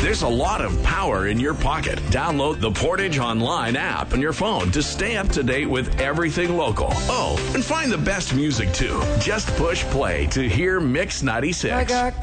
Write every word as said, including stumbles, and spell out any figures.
There's a lot of power in your pocket. Download the Portage Online app on your phone to stay up to date with everything local. Oh, and find the best music too. Just push play to hear Mix ninety-six. I got